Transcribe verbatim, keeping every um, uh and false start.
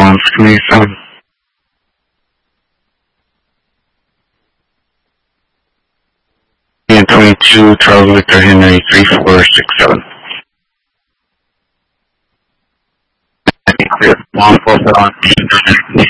response, twenty-seven. And twenty-two, Charles Victor Henry, three four six seven. Clear. Law enforcement on scene.